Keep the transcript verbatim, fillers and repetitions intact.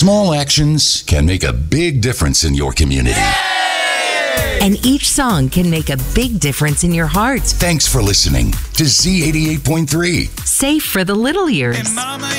Small actions can make a big difference in your community. And each song can make a big difference in your heart. Thanks for listening to Z eighty-eight point three. Safe for the little ears. And Mama